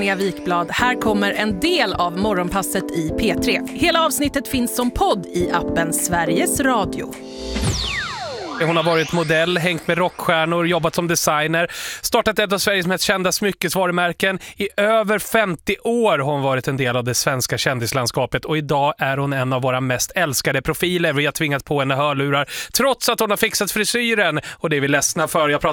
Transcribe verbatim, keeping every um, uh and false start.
Mia Wikblad. Här kommer en del av Morgonpasset i P tre. Hela avsnittet finns som podd i appen Sveriges Radio. Hon har varit modell, hängt med rockstjärnor, jobbat som designer, startat ett av Sveriges mest kända smyckesvarumärken. I över femtio år har hon varit en del av det svenska kändislandskapet och idag är hon en av våra mest älskade profiler. Vi har tvingat på henne hörlurar trots att hon har fixat frisyren och det är vi ledsna för. Jag pratar